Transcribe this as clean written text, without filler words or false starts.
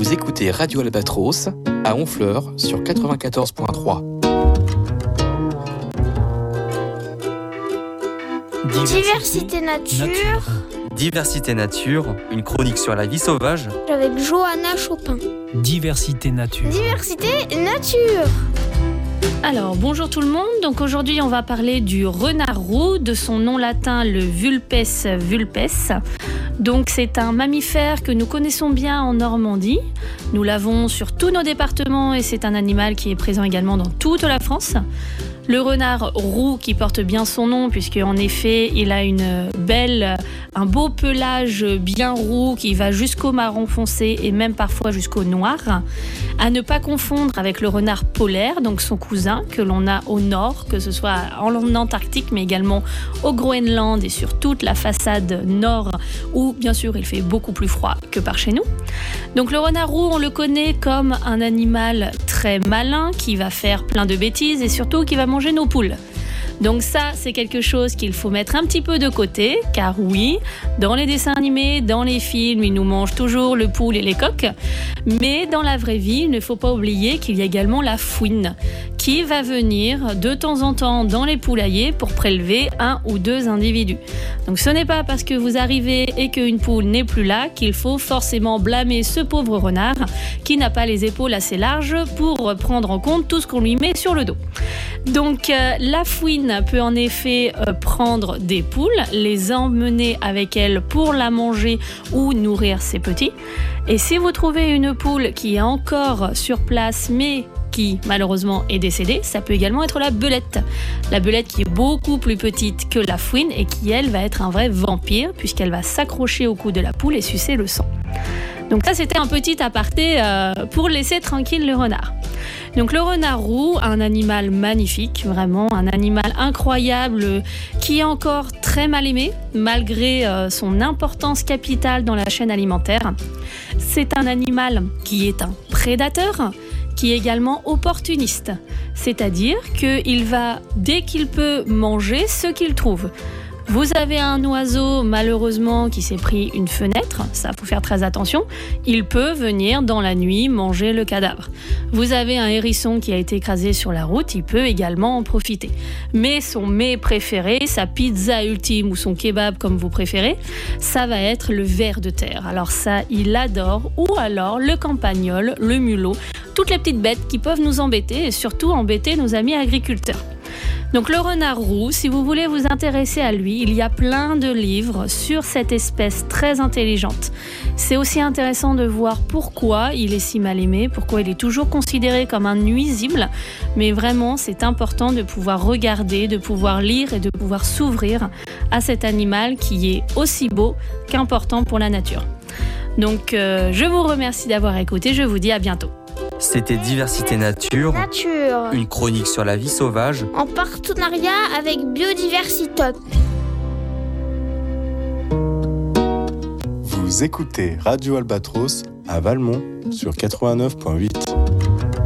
Vous écoutez Radio Albatros à Honfleur sur 94.3. Diversité nature. Diversité nature, une chronique sur la vie sauvage. Avec Johanna Chopin. Diversité nature. Diversité nature. Alors, bonjour tout le monde. Donc aujourd'hui, on va parler du renard roux, de son nom latin le Vulpes vulpes. Donc c'est un mammifère que nous connaissons bien en Normandie. Nous l'avons sur tous nos départements et c'est un animal qui est présent également dans toute la France. Le renard roux qui porte bien son nom puisque en effet il a un beau pelage bien roux qui va jusqu'au marron foncé et même parfois jusqu'au noir. À ne pas confondre avec le renard polaire, donc son cousin que l'on a au nord, que ce soit en Antarctique mais également au Groenland et sur toute la façade nord où bien sûr il fait beaucoup plus froid que par chez nous. Donc le renard roux on le connaît comme un animal très malin qui va faire plein de bêtises et surtout qui va manger nos poules. Donc ça, c'est quelque chose qu'il faut mettre un petit peu de côté, car oui, dans les dessins animés, dans les films, ils nous mangent toujours le poule et les coqs. Mais dans la vraie vie, il ne faut pas oublier qu'il y a également la fouine, qui va venir de temps en temps dans les poulaillers pour prélever 1 ou 2 individus. Donc ce n'est pas parce que vous arrivez et qu'une poule n'est plus là qu'il faut forcément blâmer ce pauvre renard qui n'a pas les épaules assez larges pour prendre en compte tout ce qu'on lui met sur le dos. Donc la fouine peut en effet prendre des poules, les emmener avec elle pour la manger ou nourrir ses petits. Et si vous trouvez une poule qui est encore sur place mais qui malheureusement est décédée, ça peut également être la belette. La belette qui est beaucoup plus petite que la fouine et qui elle va être un vrai vampire puisqu'elle va s'accrocher au cou de la poule et sucer le sang. Donc ça c'était un petit aparté pour laisser tranquille le renard. Donc le renard roux, un animal magnifique, vraiment un animal incroyable qui est encore très mal aimé malgré son importance capitale dans la chaîne alimentaire. C'est un animal qui est un prédateur, qui est également opportuniste, c'est-à-dire qu'il va, dès qu'il peut, manger ce qu'il trouve. Vous avez un oiseau, malheureusement, qui s'est pris une fenêtre, ça faut faire très attention, il peut venir dans la nuit manger le cadavre. Vous avez un hérisson qui a été écrasé sur la route, il peut également en profiter. Mais son mets préféré, sa pizza ultime ou son kebab comme vous préférez, ça va être le ver de terre. Alors ça, il adore, ou alors le campagnol, le mulot, toutes les petites bêtes qui peuvent nous embêter et surtout embêter nos amis agriculteurs. Donc le renard roux, si vous voulez vous intéresser à lui, il y a plein de livres sur cette espèce très intelligente. C'est aussi intéressant de voir pourquoi il est si mal aimé, pourquoi il est toujours considéré comme un nuisible. Mais vraiment, c'est important de pouvoir regarder, de pouvoir lire et de pouvoir s'ouvrir à cet animal qui est aussi beau qu'important pour la nature. Donc je vous remercie d'avoir écouté, je vous dis à bientôt. C'était Diversité nature, une chronique sur la vie sauvage, en partenariat avec Biodiversité. Vous écoutez Radio Albatros à Valmont sur 89.8.